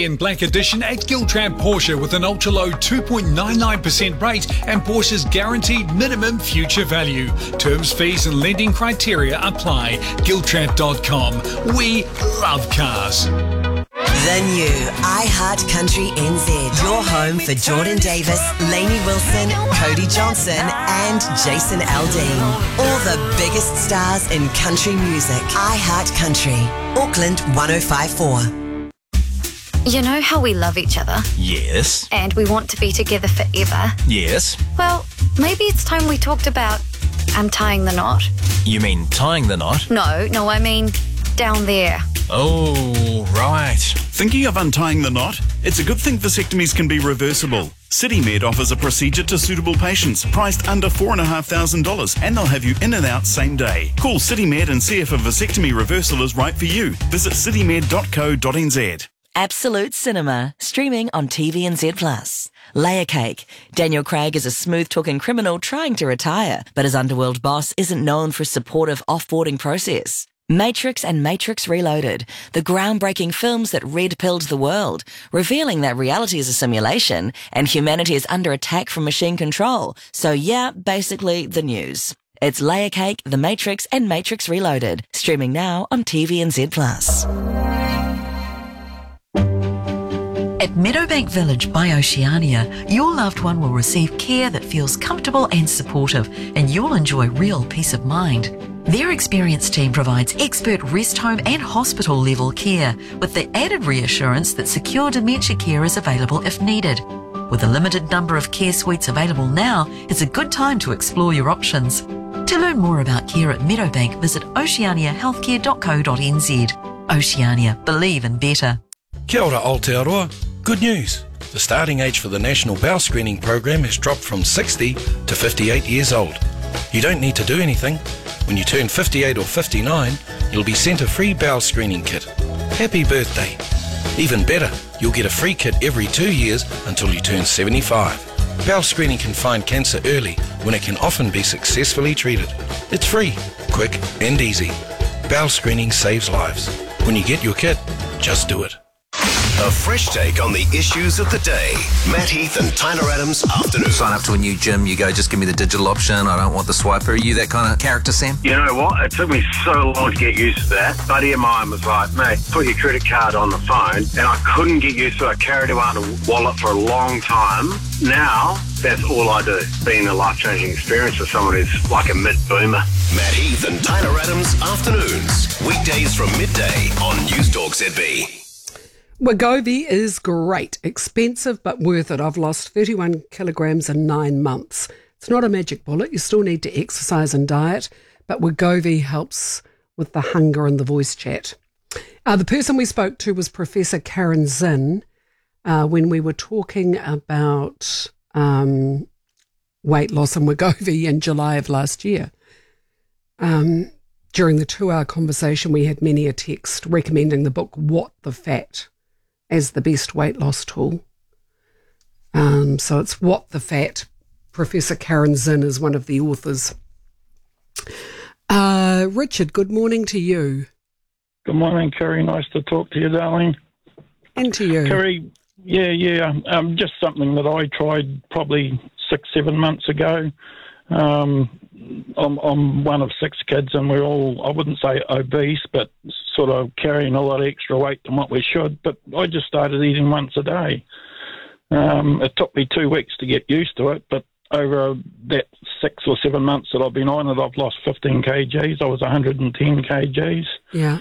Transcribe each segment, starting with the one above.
In Black Edition at Giltrap Porsche with an ultra-low 2.99% rate and Porsche's guaranteed minimum future value. Terms, fees and lending criteria apply. Giltrap.com. We love cars. The new iHeart Country NZ. Your home for Jordan Davis, Lainey Wilson, Cody Johnson and Jason Aldean. All the biggest stars in country music. iHeart Country. Auckland 105.4. You know how we love each other? Yes. And we want to be together forever? Yes. Well, maybe it's time we talked about untying the knot. You mean tying the knot? No, I mean down there. Oh, right. Thinking of untying the knot? It's a good thing vasectomies can be reversible. CityMed offers a procedure to suitable patients, priced under $4,500, and they'll have you in and out same day. Call CityMed and see if a vasectomy reversal is right for you. Visit citymed.co.nz. Absolute Cinema, streaming on TVNZ+. Layer Cake. Daniel Craig is a smooth-talking criminal trying to retire, but his underworld boss isn't known for a supportive off-boarding process. Matrix and Matrix Reloaded, the groundbreaking films that red-pilled the world, revealing that reality is a simulation and humanity is under attack from machine control. So yeah, basically the news. It's Layer Cake, The Matrix and Matrix Reloaded, streaming now on TVNZ+. At Meadowbank Village by Oceania, your loved one will receive care that feels comfortable and supportive, and you'll enjoy real peace of mind. Their experienced team provides expert rest home and hospital level care, with the added reassurance that secure dementia care is available if needed. With a limited number of care suites available now, it's a good time to explore your options. To learn more about care at Meadowbank, visit oceaniahealthcare.co.nz. Oceania, believe in better. Kia ora Aotearoa. Good news. The starting age for the National Bowel Screening Program has dropped from 60 to 58 years old. You don't need to do anything. When you turn 58 or 59, you'll be sent a free bowel screening kit. Happy birthday. Even better, you'll get a free kit every 2 years until you turn 75. Bowel screening can find cancer early when it can often be successfully treated. It's free, quick and easy. Bowel screening saves lives. When you get your kit, just do it. A fresh take on the issues of the day. Matt Heath and Tyler Adams afternoon. Sign up to a new gym, you go, just give me the digital option, I don't want the swiper. Are you that kind of character, Sam? You know what? It took me so long to get used to that. A buddy of mine was like, mate, put your credit card on the phone, and I couldn't get used to it. I carried around a wallet for a long time. Now, that's all I do. Being a life-changing experience for someone who's like a mid-boomer. Matt Heath and Tyler Adams afternoons. Weekdays from midday on Newstalk ZB. Wegovy is great, expensive but worth it. I've lost 31 kilograms in 9 months. It's not a magic bullet. You still need to exercise and diet, but Wegovy helps with the hunger and the voice chat. The person we spoke to was Professor Karen Zinn when we were talking about weight loss and Wegovy in July of last year. During the 2-hour conversation, we had many a text recommending the book What the Fat as the best weight loss tool. So it's What the Fat. Professor Karen Zinn is one of the authors. Richard, good morning to you. Good morning, Kerry. Nice to talk to you, darling. And to you. Kerry, yeah. Just something that I tried probably 6-7 months ago. I'm one of 6 kids, and we're all, I wouldn't say obese, but sort of carrying a lot of extra weight than what we should. But I just started eating once a day. It took me 2 weeks to get used to it, but over that 6 or 7 months that I've been on it, I've lost 15 kgs. I was 110 kgs. Yeah.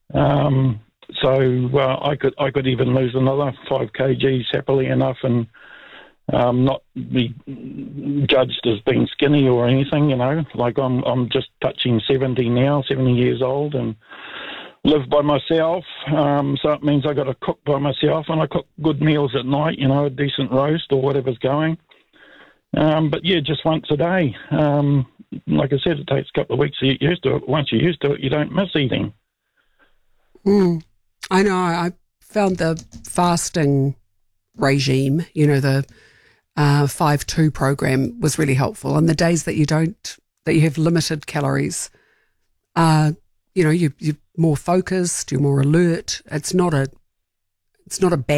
So I could even lose another 5 kgs happily enough, and not be judged as being skinny or anything, you know. Like I'm just touching 70 now, 70 years old, and live by myself. So it means I got to cook by myself, and I cook good meals at night, you know, a decent roast or whatever's going. But yeah, just once a day. Like I said, it takes a couple of weeks to get used to it. Once you're used to it, you don't miss eating. I know. I found the fasting regime, you know, the 5-2 program was really helpful. And the days that you have limited calories, you know, you're more focused, you're more alert. It's not a bad